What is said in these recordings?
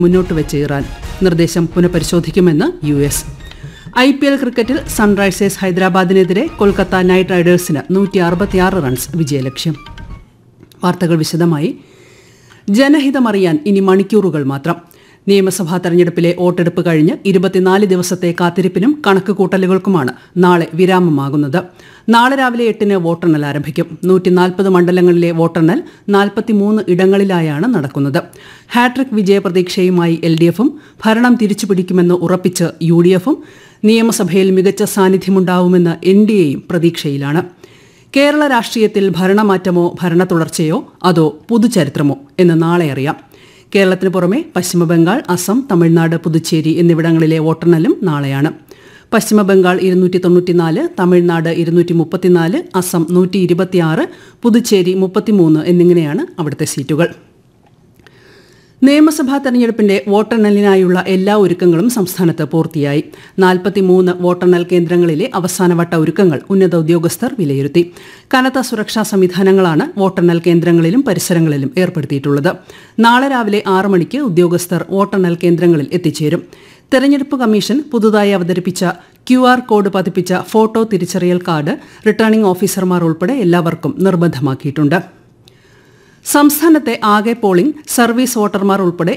മുന്നോട്ട് വെച്ച് ഇറാൻ. നിർദ്ദേശം പുനഃപരിശോധിക്കുമെന്ന് US. IPL ക്രിക്കറ്റിൽ സൺറൈസേഴ്സ് ഹൈദരാബാദിനെതിരെ കൊൽക്കത്ത നൈറ്റ് റൈഡേഴ്സിന് 166 റൺസ് വിജയലക്ഷ്യം. വാർത്തകൾ വിശദമായി. ജനഹിതമറിയാൻ ഇനി മണിക്കൂറുകൾ മാത്രം. നിയമസഭാ തെരഞ്ഞെടുപ്പിലെ വോട്ടെടുപ്പ് കഴിഞ്ഞ് 24 ദിവസത്തെ കാത്തിരിപ്പിനും കണക്കുകൂട്ടലുകൾക്കുമാണ് നാളെ വിരാമമാകുന്നത്. നാളെ രാവിലെ 8-ന് വോട്ടെണ്ണൽ ആരംഭിക്കും. 140 മണ്ഡലങ്ങളിലെ വോട്ടെണ്ണൽ 43 ഇടങ്ങളിലായാണ് നടക്കുന്നത്. ഹാട്രിക് വിജയപ്രതീക്ഷയുമായി LDFും ഭരണം തിരിച്ചുപിടിക്കുമെന്ന് ഉറപ്പിച്ച് UDFും നിയമസഭയിൽ മികച്ച സാന്നിധ്യമുണ്ടാവുമെന്ന് NDAയും പ്രതീക്ഷയിലാണ്. കേരള രാഷ്ട്രീയത്തിൽ ഭരണമാറ്റമോ ഭരണ തുടർച്ചയോ അതോ പുതുചരിത്രമോ എന്ന് നാളെ അറിയാം. കേരളത്തിന് പുറമെ പശ്ചിമബംഗാൾ, അസം, തമിഴ്നാട്, പുതുച്ചേരി എന്നിവിടങ്ങളിലെ വോട്ടെണ്ണലും നാളെയാണ്. പശ്ചിമബംഗാൾ 294, തമിഴ്നാട് 234, അസം 126, പുതുച്ചേരി 33 എന്നിങ്ങനെയാണ് അവിടുത്തെ സീറ്റുകൾ. നിയമസഭാ തെരഞ്ഞെടുപ്പിന്റെ വോട്ടെണ്ണലിനായുള്ള എല്ലാ ഒരുക്കങ്ങളും സംസ്ഥാനത്ത് പൂർത്തിയായി. 43 വോട്ടെണ്ണൽ കേന്ദ്രങ്ങളിലെ അവസാനവട്ട ഒരുക്കങ്ങൾ ഉന്നത ഉദ്യോഗസ്ഥർ വിലയിരുത്തി. കനത്ത സുരക്ഷാ സംവിധാനങ്ങളാണ് വോട്ടെണ്ണൽ കേന്ദ്രങ്ങളിലും പരിസരങ്ങളിലും ഏർപ്പെടുത്തിയിട്ടുള്ളത്. നാളെ രാവിലെ 6 മണിക്ക് ഉദ്യോഗസ്ഥർ വോട്ടെണ്ണൽ കേന്ദ്രങ്ങളിൽ എത്തിച്ചേരും. തെരഞ്ഞെടുപ്പ് കമ്മീഷൻ പുതുതായി അവതരിപ്പിച്ച QR കോഡ് പതിപ്പിച്ച ഫോട്ടോ തിരിച്ചറിയൽ കാർഡ് റിട്ടേണിംഗ് ഓഫീസർമാർ ഉൾപ്പെടെ എല്ലാവർക്കും നിർബന്ധമാക്കിയിട്ടുണ്ട്. സംസ്ഥാനത്തെ ആകെ പോളിംഗ് സർവീസ് വോട്ടർമാർ ഉൾപ്പെടെ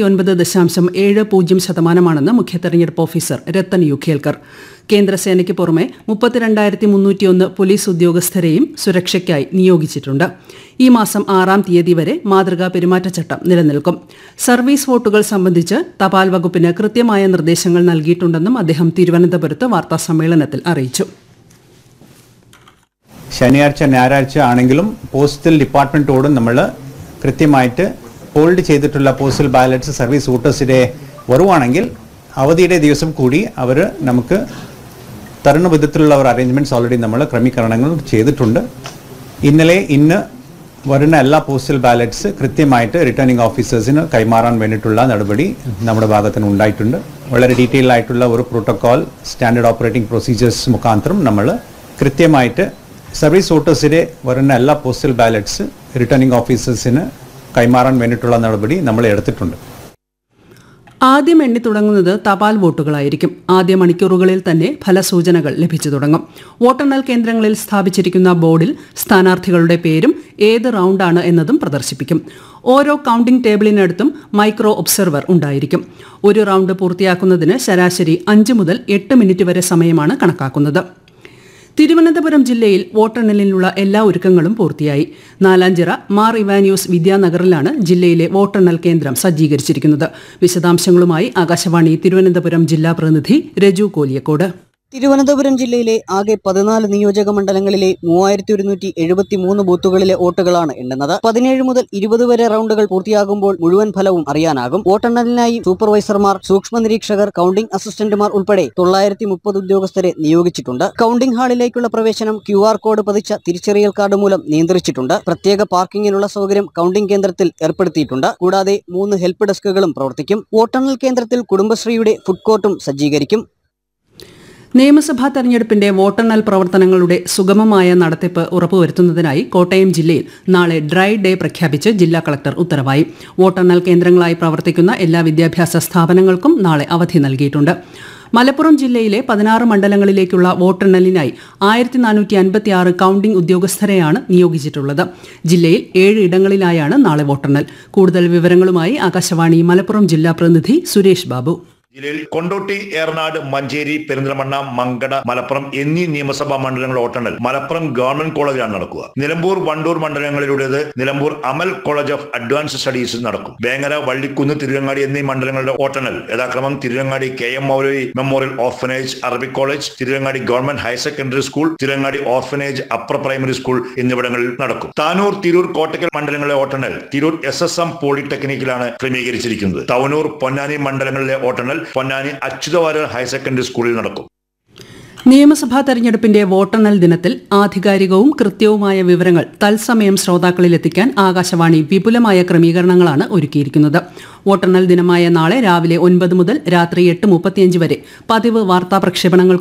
79.70% മുഖ്യ തെരഞ്ഞെടുപ്പ് ഓഫീസർ രത്തൻ യുഖേൽക്കർ. കേന്ദ്രസേനയ്ക്ക് പുറമെ 32,301 പോലീസ് ഉദ്യോഗസ്ഥരെയും സുരക്ഷയ്ക്കായി നിയോഗിച്ചിട്ടുണ്ട്. ഈ മാസം 6-ാം തീയതി വരെ മാതൃകാ പെരുമാറ്റച്ചട്ടം നിലനിൽക്കും. സർവീസ് വോട്ടുകൾ സംബന്ധിച്ച് തപാൽ വകുപ്പിന് കൃത്യമായ നിർദ്ദേശങ്ങൾ നൽകിയിട്ടുണ്ടെന്നും അദ്ദേഹം തിരുവനന്തപുരത്ത് വാർത്താസമ്മേളനത്തിൽ അറിയിച്ചു. ശനിയാഴ്ച ഞായറാഴ്ച ആണെങ്കിലും പോസ്റ്റൽ ഡിപ്പാർട്ട്മെൻറ്റോടും നമ്മൾ കൃത്യമായിട്ട് ഹോൾഡ് ചെയ്തിട്ടുള്ള പോസ്റ്റൽ ബാലറ്റ്സ് സർവീസ് വോട്ടേഴ്സിൻ്റെ വരുവാണെങ്കിൽ അവധിയുടെ ദിവസം കൂടി അവർ നമുക്ക് തരുന്ന വിധത്തിലുള്ള ഒരു അറേഞ്ച്മെൻറ്റ്സ് ഓൾറെഡി നമ്മൾ ക്രമീകരണങ്ങൾ ചെയ്തിട്ടുണ്ട്. ഇന്ന് വരുന്ന എല്ലാ പോസ്റ്റൽ ബാലറ്റ്സ് കൃത്യമായിട്ട് റിട്ടേണിംഗ് ഓഫീസേഴ്സിന് കൈമാറാൻ വേണ്ടിയിട്ടുള്ള നടപടി നമ്മുടെ ഭാഗത്തിന് ഉണ്ടായിട്ടുണ്ട്. വളരെ ഡീറ്റെയിൽ ആയിട്ടുള്ള ഒരു പ്രോട്ടോകോൾ സ്റ്റാൻഡേർഡ് ഓപ്പറേറ്റിംഗ് പ്രൊസീജിയേഴ്സ് മുഖാന്തരം നമ്മൾ കൃത്യമായിട്ട് സർവീസ് വോട്ടേഴ്സിലെ വരുന്ന എല്ലാ പോസ്റ്റൽ ബാലറ്റ്സ് റിട്ടേണിംഗ് ഓഫീസേഴ്സിന് കൈമാറാൻ വേണ്ടിയിട്ടുള്ള നടപടി നമ്മൾ എടുത്തിട്ടുണ്ട്. ആദ്യം എണ്ണി തുടങ്ങുന്നത് തപാൽ വോട്ടുകളായിരിക്കും. ആദ്യ മണിക്കൂറുകളിൽ തന്നെ ഫലസൂചനകൾ ലഭിച്ചു തുടങ്ങും. വോട്ടെണ്ണൽ കേന്ദ്രങ്ങളിൽ സ്ഥാപിച്ചിരിക്കുന്ന ബോർഡിൽ സ്ഥാനാർത്ഥികളുടെ പേരും ഏത് റൗണ്ടാണ് എന്നതും പ്രദർശിപ്പിക്കും. ഓരോ കൌണ്ടിംഗ് ടേബിളിനടുത്തും മൈക്രോ ഒബ്സർവർ ഉണ്ടായിരിക്കും. ഒരു റൗണ്ട് പൂർത്തിയാക്കുന്നതിന് ശരാശരി 5 മുതൽ 8 മിനിറ്റ് വരെ സമയമാണ് കണക്കാക്കുന്നത്. തിരുവനന്തപുരം ജില്ലയിൽ വോട്ടെണ്ണലിനുള്ള എല്ലാ ഒരുക്കങ്ങളും പൂർത്തിയായി. നാലാഞ്ചിറ മാർ ഇവാനിയൂസ് വിദ്യാനഗറിലാണ് ജില്ലയിലെ വോട്ടെണ്ണൽ കേന്ദ്രം സജ്ജീകരിച്ചിരിക്കുന്നത്. വിശദാംശങ്ങളുമായി ആകാശവാണി തിരുവനന്തപുരം ജില്ലാ പ്രതിനിധി രജു കോലിയക്കോട്. തിരുവനന്തപുരം ജില്ലയിലെ ആകെ 14 നിയോജക മണ്ഡലങ്ങളിലെ 3173 ബൂത്തുകളിലെ വോട്ടുകളാണ് എണ്ണുന്നത്. 17 മുതൽ 20 വരെ റൗണ്ടുകൾ പൂർത്തിയാകുമ്പോൾ മുഴുവൻ ഫലവും അറിയാനാകും. വോട്ടെണ്ണലിനായി സൂപ്പർവൈസർമാർ, സൂക്ഷ്മ നിരീക്ഷകർ, കൌണ്ടിംഗ് അസിസ്റ്റന്റുമാർ ഉൾപ്പെടെ 930 ഉദ്യോഗസ്ഥരെ നിയോഗിച്ചിട്ടുണ്ട്. കൌണ്ടിംഗ് ഹാളിലേക്കുള്ള പ്രവേശനം QR കോഡ് പതിച്ച തിരിച്ചറിയൽ കാർഡ് മൂലം നിയന്ത്രിച്ചിട്ടുണ്ട്. പ്രത്യേക പാർക്കിങ്ങിനുള്ള സൗകര്യം കൌണ്ടിംഗ് കേന്ദ്രത്തിൽ ഏർപ്പെടുത്തിയിട്ടുണ്ട്. കൂടാതെ 3 ഹെൽപ്പ് ഡെസ്കുകളും പ്രവർത്തിക്കും. വോട്ടെണ്ണൽ കേന്ദ്രത്തിൽ കുടുംബശ്രീയുടെ ഫുഡ് കോർട്ടും സജ്ജീകരിക്കും. നിയമസഭാ തെരഞ്ഞെടുപ്പിന്റെ വോട്ടെണ്ണൽ പ്രവർത്തനങ്ങളുടെ സുഗമമായ നടത്തിപ്പ് ഉറപ്പുവരുത്തുന്നതിനായി കോട്ടയം ജില്ലയിൽ നാളെ ഡ്രൈ ഡേ പ്രഖ്യാപിച്ച് ജില്ലാ കളക്ടർ ഉത്തരവായി. വോട്ടെണ്ണൽ കേന്ദ്രങ്ങളായി പ്രവർത്തിക്കുന്ന എല്ലാ വിദ്യാഭ്യാസ സ്ഥാപനങ്ങൾക്കും നാളെ അവധി നൽകിയിട്ടുണ്ട്. മലപ്പുറം ജില്ലയിലെ 16 മണ്ഡലങ്ങളിലേക്കുള്ള വോട്ടെണ്ണലിനായി 1456 കൌണ്ടിംഗ് ഉദ്യോഗസ്ഥരെയാണ് നിയോഗിച്ചിട്ടുള്ളത്. ജില്ലയിൽ 7 ഇടങ്ങളിലായാണ് നാളെ വോട്ടെണ്ണൽ. കൂടുതൽ വിവരങ്ങളുമായി ആകാശവാണി മലപ്പുറം ജില്ലാ പ്രതിനിധി സുരേഷ് ബാബു. ജില്ലയിൽ കൊണ്ടോട്ടി, ഏറനാട്, മഞ്ചേരി, പെരിന്തൽമണ്ണ, മങ്കട, മലപ്പുറം എന്നീ നിയമസഭാ മണ്ഡലങ്ങൾ വോട്ടെണ്ണൽ മലപ്പുറം ഗവൺമെന്റ് കോളേജിലാണ് നടക്കുക. നിലമ്പൂർ, വണ്ടൂർ മണ്ഡലങ്ങളിലൂടേത് നിലമ്പൂർ അമൽ കോളേജ് ഓഫ് അഡ്വാൻസ്ഡ് സ്റ്റഡീസിൽ നടക്കും. വേങ്ങര, വള്ളിക്കുന്ന്, തിരുവങ്ങാടി എന്നീ മണ്ഡലങ്ങളുടെ വോട്ടെണ്ണൽ യഥാക്രമം തിരുവങ്ങാടി KM മൗലവി memorial orphanage Arabic college, Thiruvangadi government higher secondary school, Thiruvangadi orphanage upper primary school എന്നിവിടങ്ങളിൽ നടക്കും. താനൂർ, തിരൂർ, കോട്ടക്കൽ മണ്ഡലങ്ങളിലെ വോട്ടെണ്ണൽ തിരൂർ SSM പോളിടെക്നിക്കിലാണ് ക്രമീകരിച്ചിരിക്കുന്നത്. തവനൂർ, പൊന്നാനി മണ്ഡലങ്ങളിലെ വോട്ടെണ്ണൽ പൊന്നാനി അച്യുതവാര്യർ ഹയർ സെക്കൻഡറി സ്കൂളിൽ നടക്കും. നിയമസഭാ തെരഞ്ഞെടുപ്പിന്റെ വോട്ടെണ്ണൽ ദിനത്തിൽ ആധികാരികവും കൃത്യവുമായ വിവരങ്ങൾ തത്സമയം ശ്രോതാക്കളിൽ എത്തിക്കാൻ ആകാശവാണി വിപുലമായ ക്രമീകരണങ്ങളാണ് ഒരുക്കിയിരിക്കുന്നത്. വോട്ടെണ്ണൽ ദിനമായ നാളെ രാവിലെ 9 മുതൽ രാത്രി 8:35 വരെ പതിവ് വാർത്താ പ്രക്ഷേപണങ്ങൾ